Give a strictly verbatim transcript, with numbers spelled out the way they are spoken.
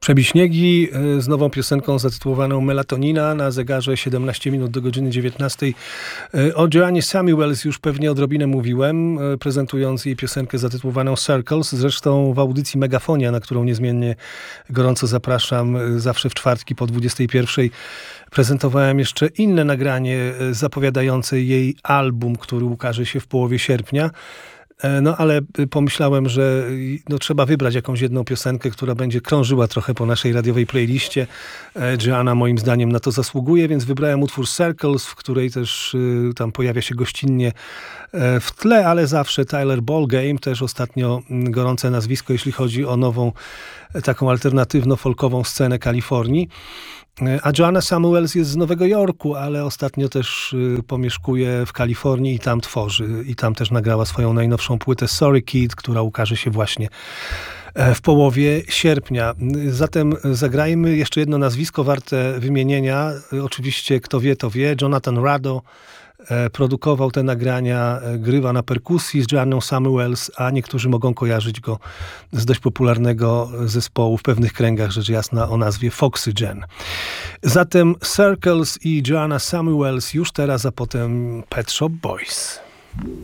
Przebiśniegi z nową piosenką zatytułowaną Melatonina na zegarze siedemnaście minut do godziny dziewiętnastej. O Joannie Samuels już pewnie odrobinę mówiłem, prezentując jej piosenkę zatytułowaną Circles. Zresztą w audycji Megafonia, na którą niezmiennie gorąco zapraszam zawsze w czwartki po dwudziestej pierwszej, prezentowałem jeszcze inne nagranie zapowiadające jej album, który ukaże się w połowie sierpnia. No ale pomyślałem, że no, trzeba wybrać jakąś jedną piosenkę, która będzie krążyła trochę po naszej radiowej playliście. Joanna moim zdaniem na to zasługuje, więc wybrałem utwór Circles, w której też y, tam pojawia się gościnnie w tle, ale zawsze Tyler Ballgame, też ostatnio gorące nazwisko, jeśli chodzi o nową taką alternatywno-folkową scenę Kalifornii. A Joanna Samuels jest z Nowego Jorku, ale ostatnio też pomieszkuje w Kalifornii i tam tworzy. I tam też nagrała swoją najnowszą płytę Sorry Kid, która ukaże się właśnie w połowie sierpnia. Zatem zagrajmy jeszcze jedno nazwisko warte wymienienia. Oczywiście kto wie, to wie. Jonathan Rado produkował te nagrania, grywa na perkusji z Joanną Samuels, a niektórzy mogą kojarzyć go z dość popularnego zespołu w pewnych kręgach, rzecz jasna, o nazwie Foxygen. Zatem Circles i Joanna Samuels już teraz, a potem Pet Shop Boys.